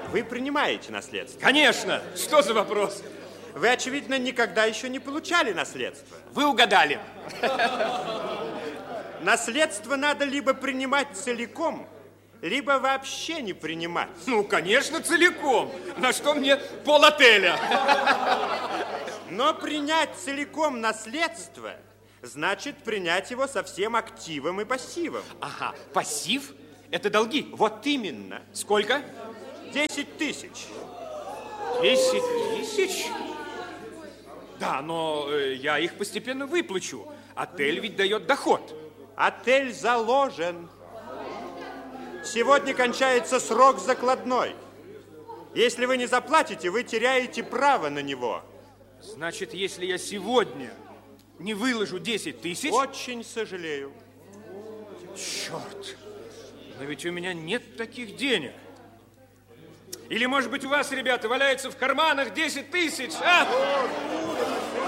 Вы принимаете наследство? Конечно. Что за вопрос? Вы, очевидно, никогда еще не получали наследство. Вы угадали. Наследство надо либо принимать целиком, либо вообще не принимать. Ну, конечно, целиком. На что мне пол-отеля? Но принять целиком наследство значит принять его со всем активом и пассивом. Ага, пассив – это долги. Вот именно. Сколько? 10 тысяч. 10 тысяч? Да, но я их постепенно выплачу. Отель ведь дает доход. Отель заложен. Сегодня кончается срок закладной. Если вы не заплатите, вы теряете право на него. Значит, если я сегодня не выложу 10 тысяч... Очень сожалею. Черт, но ведь у меня нет таких денег. Или, может быть, у вас, ребята, валяется в карманах 10 тысяч, а?